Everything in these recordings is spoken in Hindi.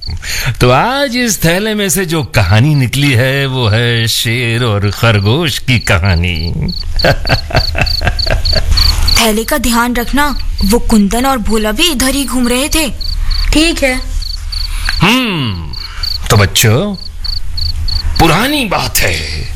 तो आज इस थैले में से जो कहानी निकली है वो है शेर और खरगोश की कहानी। थैले का ध्यान रखना, वो कुंदन और भोला भी इधर ही घूम रहे थे। ठीक है। तो बच्चों, पुरानी बात है,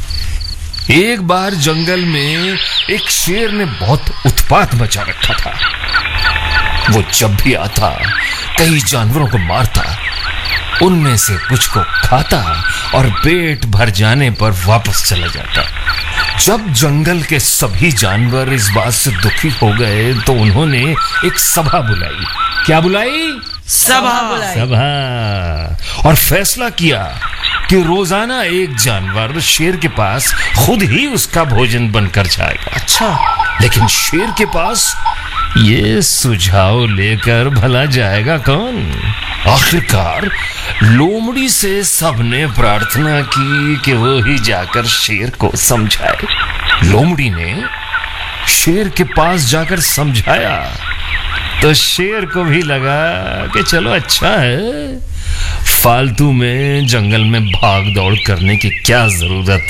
एक बार जंगल में एक शेर ने बहुत उत्पात मचा रखा था। वो जब भी आता कई जानवरों को मारता, उनमें से कुछ को खाता और पेट भर जाने पर वापस चला जाता। जब जंगल के सभी जानवर इस बात से दुखी हो गए तो उन्होंने एक सभा बुलाई। क्या बुलाई? सभा बुलाई। सभा। और फैसला किया कि रोजाना एक जानवर शेर के पास खुद ही उसका भोजन बनकर जाएगा। अच्छा, लेकिन शेर के पास ये सुझाव लेकर भला जाएगा कौन? आखिरकार लोमड़ी से सबने प्रार्थना की कि वो ही जाकर शेर को समझाए। लोमड़ी ने शेर के पास जाकर समझाया तो शेर को भी लगा कि चलो अच्छा है, फालतू में जंगल में भाग दौड़ करने की क्या जरूरत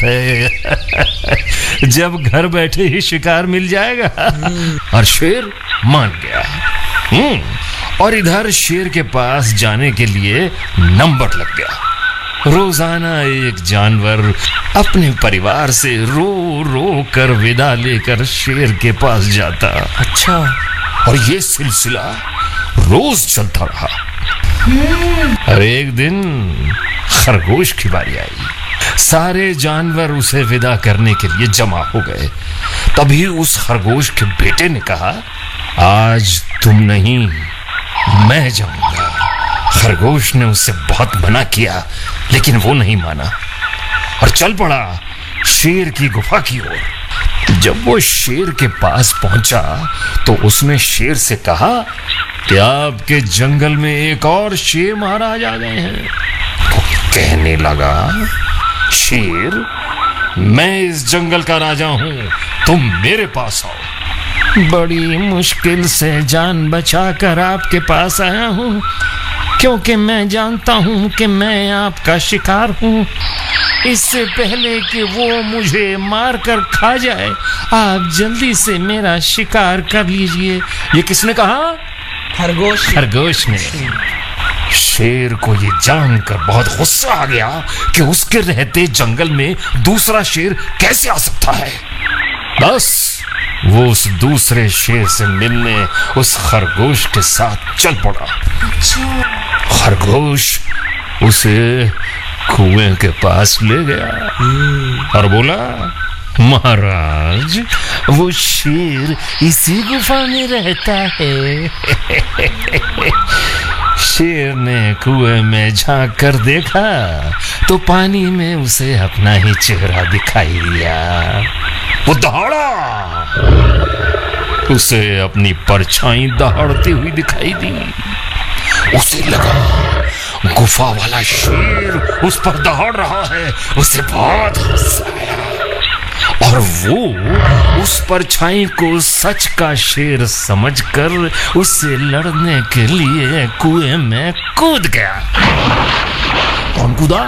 है जब घर बैठे ही शिकार मिल जाएगा। और शेर मान गया। और इधर शेर के पास जाने के लिए नंबर लग गया। रोजाना एक जानवर अपने परिवार से रो रो कर विदा लेकर शेर के पास जाता। अच्छा। और ये सिलसिला रोज चलता रहा। और एक दिन खरगोश की बारी आई। सारे जानवर उसे विदा करने के लिए जमा हो गए। तभी उस खरगोश के बेटे ने कहा, आज तुम नहीं, मैं जाऊंगा। खरगोश ने उससे बहुत मना किया, लेकिन वो नहीं माना और चल पड़ा शेर की गुफा की ओर। जब वो शेर के पास पहुंचा तो उसने शेर से कहा कि आपके जंगल में एक और शेर महाराज आ गए हैं। तो कहने लगा, शेर, मैं इस जंगल का राजा हूं, तुम मेरे पास आओ। बड़ी मुश्किल से जान बचाकर आपके पास आया हूं, क्योंकि मैं जानता हूं कि मैं आपका शिकार हूं। इससे पहले कि वो मुझे मार कर खा जाए, आप जल्दी से मेरा शिकार कर लीजिए। ये किसने कहा? खरगोश ने। शेर को ये जानकर बहुत गुस्सा आ गया कि उसके रहते जंगल में दूसरा शेर कैसे आ सकता है। बस वो उस दूसरे शेर से मिलने उस खरगोश के साथ चल पड़ा। खरगोश उसे कुएं के पास ले गया और बोला, महाराज, वो शेर इसी गुफा में रहता है। शेर ने कुएं में झांक कर देखा तो पानी में उसे अपना ही चेहरा दिखाई दिया। वो दहाड़ा, उसे अपनी परछाई दहाड़ती हुई दिखाई दी। उसे लगा गुफा वाला शेर उस पर दहाड़ रहा है। उसे बहुत गुस्सा आया और वो उस परछाई को सच का शेर समझकर उससे लड़ने के लिए कुएं में कूद गया। कौन कूदा?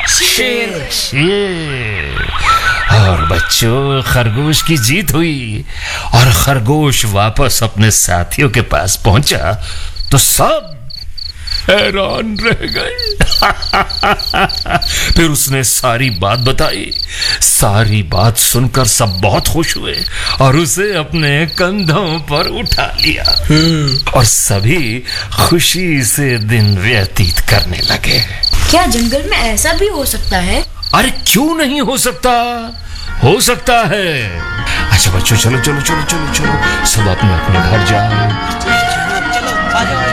शेर। और बच्चों, खरगोश की जीत हुई और खरगोश वापस अपने साथियों के पास पहुंचा तो सब हैरान रह गए। फिर उसने सारी बात बताई। सारी बात सुनकर सब बहुत खुश हुए और उसे अपने कंधों पर उठा लिया और सभी खुशी से दिन व्यतीत करने लगे। क्या जंगल में ऐसा भी हो सकता है? अरे क्यों नहीं हो सकता, हो सकता है। अच्छा बच्चों, चलो चलो चलो चलो चलो, सब अपने अपने घर जाओ। चलो, आ जाओ।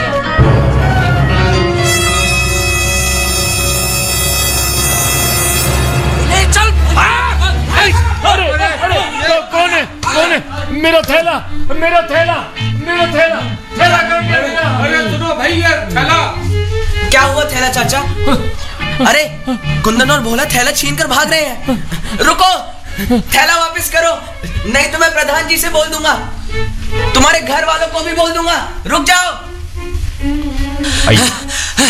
कौन है? मेरा थैला, मेरा थैला, मेरा थैला, थैला कहाँ गया मेरा? अरे सुनो भाई, ये थैला क्या हुआ? थैला चाचा? अरे कुंदन और भोला थैला छीन कर भाग रहे हैं। रुको, थैला वापस करो, नहीं तो मैं प्रधान जी से बोल दूंगा, तुम्हारे घर वालों को भी बोल दूंगा। रुक जाओ।